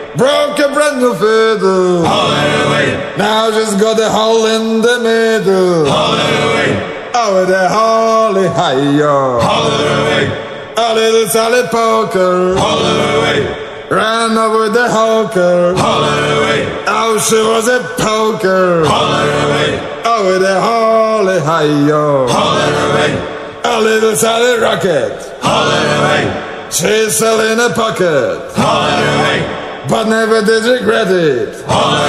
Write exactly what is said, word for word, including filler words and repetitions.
broke a brand new fiddle. Haul it away. Now she's got a hole in the middle. Haul it away. Oh, the holly hi-yo. Haul it away. A little Sally Poker Haul it away. ran over the hawker. Haul it away. Oh, she was a poker. Haul it away. Oh, the holly hi-yo. Haul it away. A little Sally Rocket, Haul it away. she's still in a pocket, Haul it away. but never did regret it. Haul it